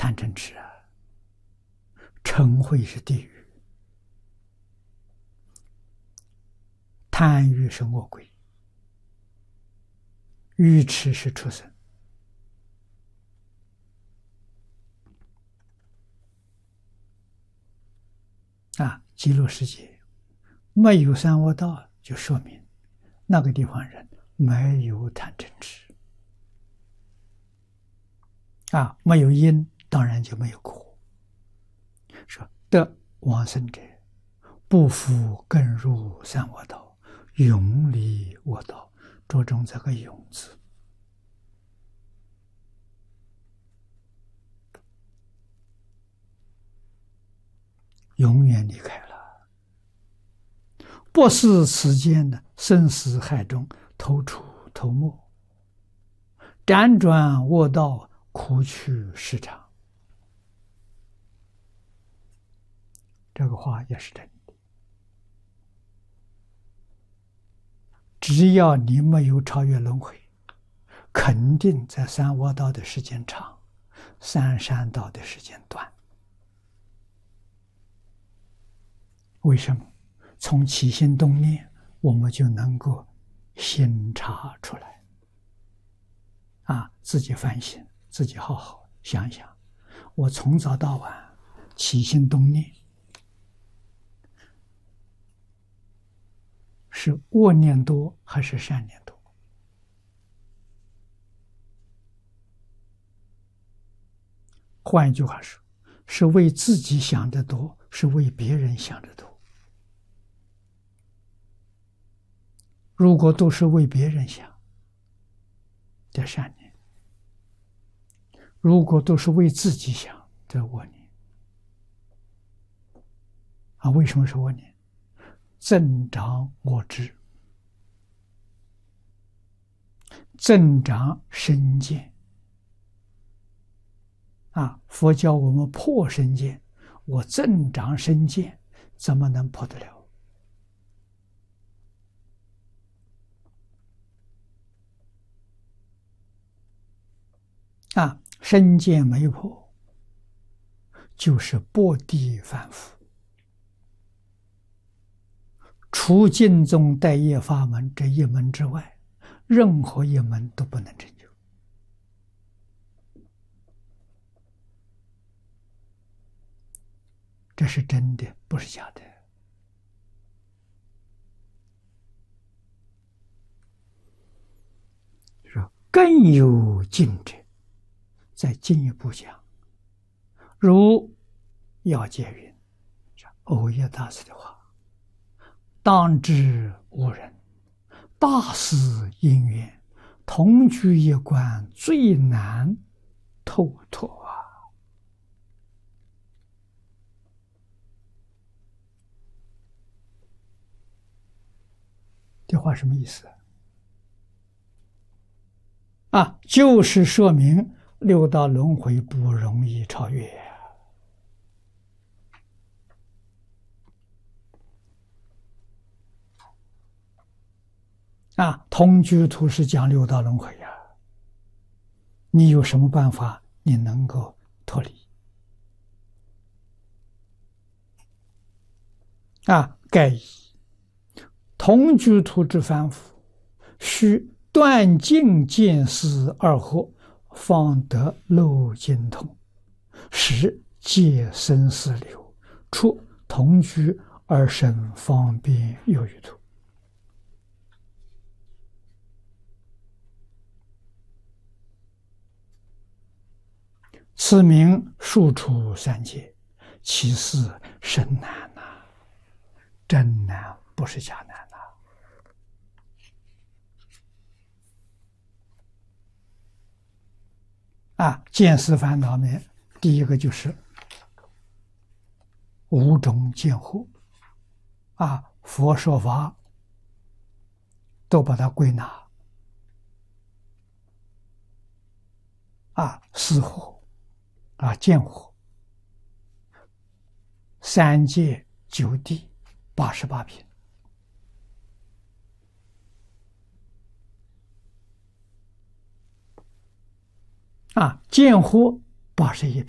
贪嗔痴啊，嗔恚是地狱，贪欲是恶鬼，愚痴是畜生。极乐世界没有三恶道，就说明那个地方人没有贪嗔痴。没有因，当然就没有果。说得往生者，不复更入三恶道，永离恶道。着重这个永字，永远离开了。不是此间的生死海中头出头没，辗转恶道，苦趣时长。这个话也是真的。只要你没有超越轮回，肯定在三恶道的时间长，三善道的时间短。为什么？从起心动念，我们就能够心察出来。自己反省，自己好好想想，我从早到晚起心动念，是恶念多还是善念多？换一句话说，是为自己想得多，是为别人想得多？如果都是为别人想的善念，如果都是为自己想的恶念，为什么是恶念？增长我执，增长身见。佛教我们破身见，我增长身见，怎么能破得了？身见没破，就是薄地凡夫。除净宗待业法门这一门之外，任何一门都不能成就。这是真的，不是假的。说更有进者，再进一步讲，如要解云，藕益大师的话，当知无人，大事因缘，同居一关最难透脱啊！这话什么意思？就是说明六道轮回不容易超越同居图是讲六道轮回你有什么办法你能够脱离？盖以同居图之凡夫，须断尽见思二惑，方得漏尽通，使戒生死流，出同居而生方便有余途。此名数出三界，其事甚难真难，不是假难见思烦恼面，第一个就是五种见惑佛说法都把它归纳思惑见惑，三界九地88品见惑81品，